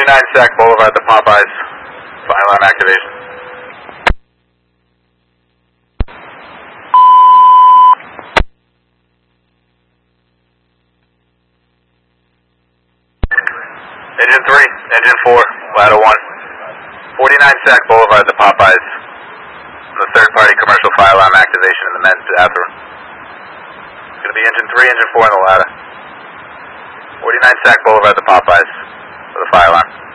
Sac Boulevard, the Popeyes. Fire alarm activation. Engine 3, Engine 4, Ladder 1. 49 Sac Boulevard, the Popeyes. The third-party commercial fire alarm activation in the men's bathroom. It's going to be Engine 3, Engine 4 in the ladder. 49 Sac Boulevard, the Popeyes, for the fire alarm.